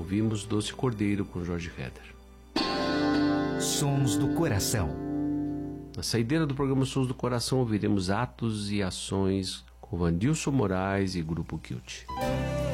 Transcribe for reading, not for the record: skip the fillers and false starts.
ouvimos Doce Cordeiro com Jorge Heder. Sons do Coração. Na saideira do programa Sons do Coração ouviremos Atos e Ações com Vandilson Moraes e Grupo Kilt.